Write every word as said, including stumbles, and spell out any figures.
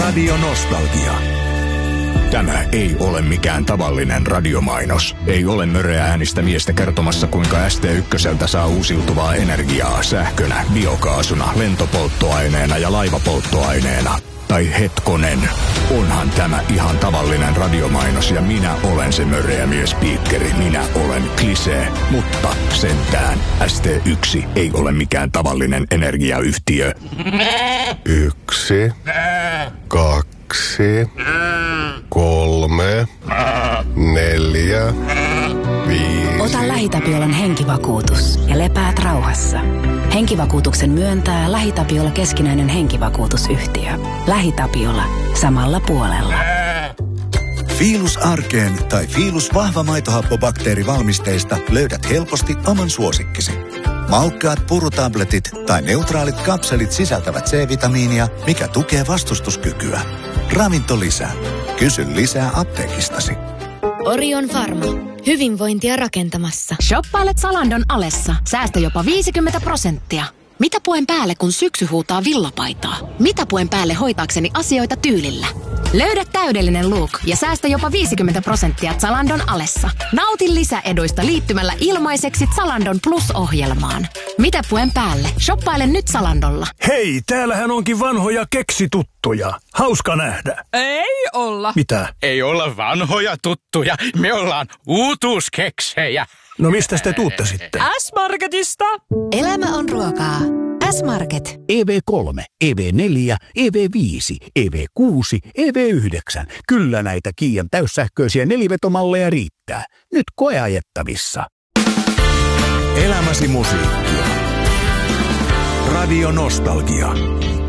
Radio Nostalgia. Tämä ei ole mikään tavallinen radiomainos. Ei ole möreä äänistä miestä kertomassa, kuinka S T ykköseltä saa uusiutuvaa energiaa sähkönä, biokaasuna, lentopolttoaineena ja laivapolttoaineena. Tai hetkonen, onhan tämä ihan tavallinen radiomainos ja minä olen se möreä miespiikkeri. Minä olen Klisee, mutta sentään S T yksi ei ole mikään tavallinen energiayhtiö. Yksi, kaksi, kolme, neljä, viisi. Ota LähiTapiolan henkivakuutus ja lepäät rauhassa. Henkivakuutuksen myöntää LähiTapiola keskinäinen henkivakuutusyhtiö. LähiTapiola. Samalla puolella. Fiilus Arkeen tai Fiilus vahva maitohappobakteerivalmisteista löydät helposti oman suosikkisi. Maukkaat purutabletit tai neutraalit kapselit sisältävät C-vitamiinia, mikä tukee vastustuskykyä. Ravinto lisää. Kysy lisää apteekistasi. Orion Pharma. Hyvinvointia rakentamassa. Shoppailet Zalandon alessa. Säästö jopa viisikymmentä prosenttia. Mitä puen päälle, kun syksy huutaa villapaitaa? Mitä puen päälle hoitaakseni asioita tyylillä? Löydä täydellinen look ja säästä jopa viisikymmentä prosenttia Zalandon alessa. Nauti lisäeduista liittymällä ilmaiseksi Zalandon Plus-ohjelmaan. Mitä puen päälle? Shoppaile nyt Zalandolla. Hei, täällähän onkin vanhoja keksituttuja. Hauska nähdä. Ei olla. Mitä? Ei olla vanhoja tuttuja. Me ollaan uutuuskeksejä. No mistä te tuutte sitten? S-Marketista. Elämä on ruokaa. S-Market. E V kolme, E V neljä, E V viisi, E V kuusi, E V yhdeksän. Kyllä näitä Kiian täyssähköisiä nelivetomalleja riittää. Nyt koeajettavissa. Elämäsi musiikkia. Radio Nostalgia.